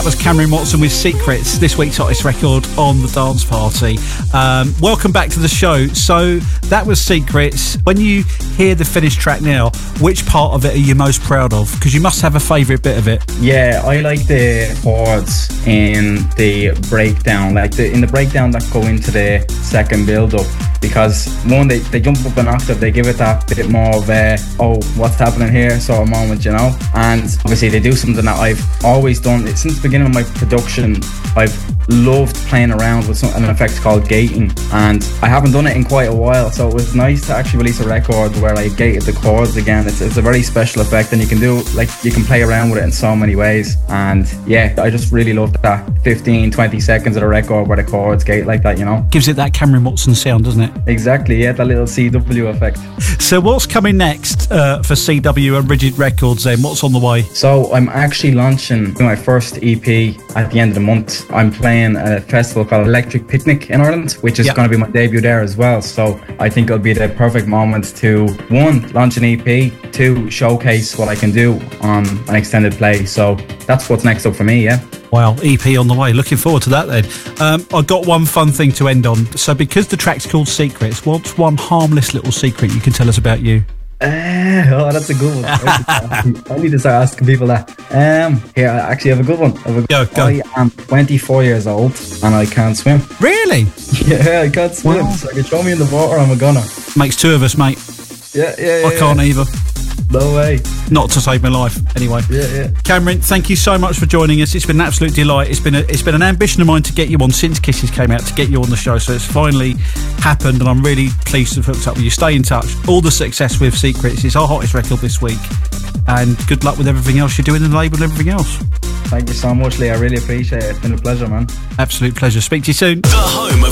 was Cameron Watson with Secrets, this week's hottest record on the Dance Party. Welcome back to the show. So that was Secrets. When you hear the finished track now, which part of it are you most proud of? Because you must have a favourite bit of it. Yeah, I like the chords in the breakdown, in the breakdown that go into the second build-up. Because one, they jump up an octave, they give it that bit more of a, oh, what's happening here sort of moment, you know. And obviously they do something that I've always done since the beginning of my production. I've loved playing around with an effect called gating, and I haven't done it in quite a while, so it was nice to actually release a record where I gated the chords again. It's a very special effect, and you can play around with it in so many ways. And yeah, I just really loved that 15-20 seconds of the record where the chords gate like that, you know. Gives it that Cameron Watson sound, doesn't it? Exactly, yeah, that little CW effect. So what's coming next for CW and Rigid Records then? What's on the way? So I'm actually launching my first EP at the end of the month. I'm playing a festival called Electric Picnic in Ireland, which is going to be my debut there as well. So I think it'll be the perfect moment to, one, launch an EP, two, showcase what I can do on an extended play. So that's what's next up for me, yeah. Wow, EP on the way. Looking forward to that then. I've got one fun thing to end on. So because the track's called Secrets, what's one harmless little secret you can tell us about you? Oh, that's a good one. I need to start asking people that. Here, I actually have a good one. Go. I am 24 years old and I can't swim. Really? Yeah, I can't swim. Wow. So you can throw me in the water, I'm a gunner. Makes two of us, mate. Yeah. I can't either. No way. Not to save my life, anyway. Yeah. Cameron, thank you so much for joining us. It's been an absolute delight. It's been an ambition of mine to get you on since Kisses came out, to get you on the show. So it's finally happened, and I'm really pleased to have hooked up with you. Stay in touch. All the success with Secrets. It's our hottest record this week. And good luck with everything else you're doing in the label and everything else. Thank you so much, Lee. I really appreciate it. It's been a pleasure, man. Absolute pleasure. Speak to you soon. The home of